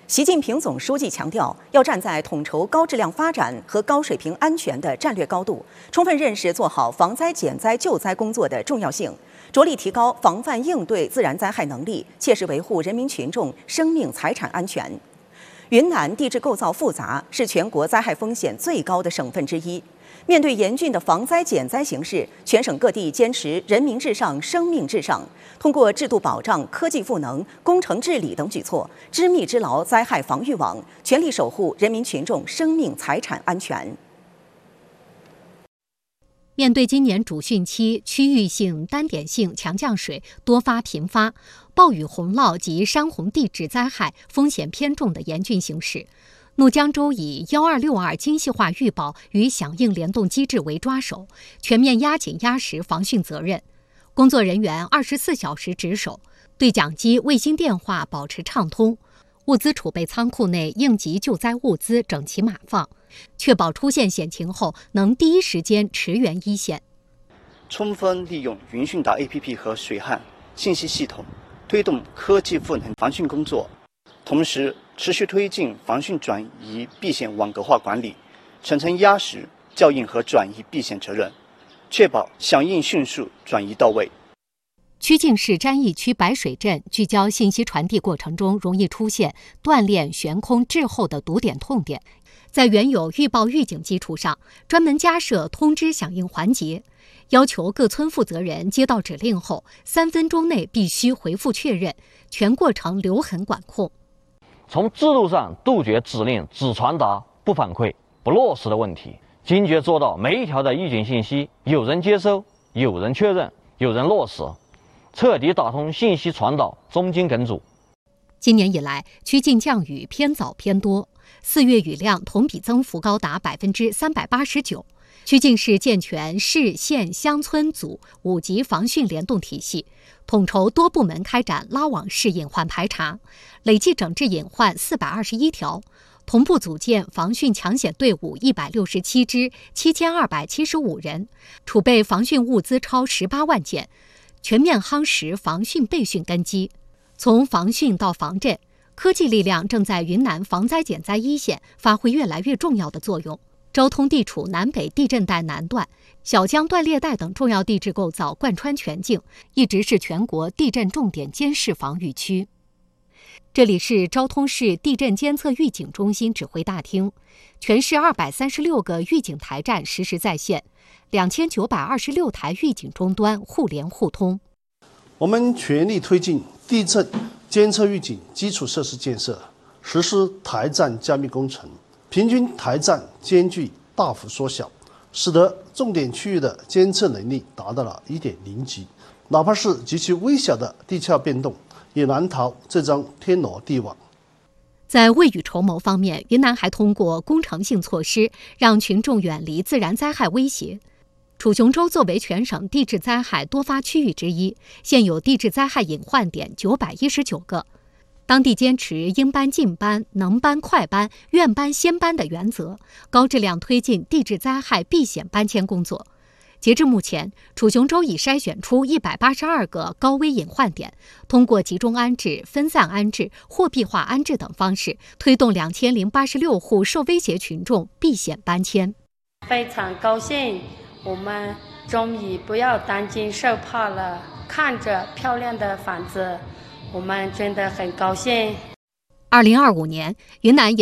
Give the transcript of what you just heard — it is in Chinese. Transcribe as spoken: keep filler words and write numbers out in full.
习近平总书记强调，要站在统筹高质量发展和高水平安全的战略高度，充分认识做好防灾减灾救灾工作的重要性，着力提高防范应对自然灾害能力，切实维护人民群众生命财产安全。云南地质构造复杂，是全国灾害风险最高的省份之一。面对严峻的防灾减灾形势，全省各地坚持人民至上、生命至上，通过制度保障、科技赋能、工程治理等举措，织密织牢灾害防御网，全力守护人民群众生命财产安全。 面对今年主汛期区域性、单点性强降水多发频发、暴雨洪涝及山洪地质灾害风险偏重的严峻形势，怒江州以幺二六二精细化预报与响应联动机制为抓手，全面压紧压实防汛责任。工作人员二十四小时值守，对讲机、卫星电话保持畅通，物资储备仓库内应急救灾物资整齐码放，确保出现险情后能第一时间驰援一线。 充分利用云汛达 A P P 和水旱信息系统，推动科技赋能防汛工作，同时持续推进防汛转移避险网格化管理，层层压实校应和转移避险责任，确保响应迅速、转移到位。 曲靖市詹义区白水镇聚焦信息传递过程中容易出现断链、悬空、滞后的堵点痛点，在原有预报预警基础上，专门加设通知响应环节，要求各村负责人接到指令后，三分钟内必须回复确认，全过程留痕管控。 从制度上杜绝指令只传达不反馈、不落实的问题，坚决做到每一条的预警信息有人接收、有人确认、有人落实，彻底打通信息传导中间梗阻。 今年以来，曲靖降雨偏早偏多，四月雨量同比增幅高达百分之三百八十九。曲靖市健全市县乡村组五级防汛联动体系，统筹多部门开展拉网式隐患排查，累计整治隐患四百二十一条，同步组建防汛抢险队伍一百六十七支，七千二百七十五人，储备防汛物资超十八万件，全面夯实防汛备汛根基。从防汛到防震，科技力量正在云南防灾减灾一线发挥越来越重要的作用。昭通地处南北地震带南段，小江断裂带等重要地质构造贯穿全境，一直是全国地震重点监视防御区。这里是昭通市地震监测预警中心指挥大厅，全市二百三十六个预警台站实时在线，两千九百二十六台预警终端互联互通。 我们全力推进地震监测预警基础设施建设，实施台站加密工程，平均台站间距大幅缩小，使得重点区域的监测能力达到了 一点零 级，哪怕是极其微小的地壳变动，也难逃这张天罗地网。 在未雨绸缪方面，云南还通过工程性措施让群众远离自然灾害威胁。楚雄州作为全省地质灾害多发区域之一，现有地质灾害隐患点九百一十九个。当地坚持应搬尽搬、能搬快搬、愿搬先搬的原则，高质量推进地质灾害避险搬迁工作。截至目前，楚雄州已筛选出一百八十二个高危隐患点，通过集中安置、分散安置、货币化安置等方式，推动两千零八十六户受威胁群众避险搬迁。 非常高兴，我们终于不要担惊受怕了，看着漂亮的房子，我们真的很高兴。 二零二五年，云南也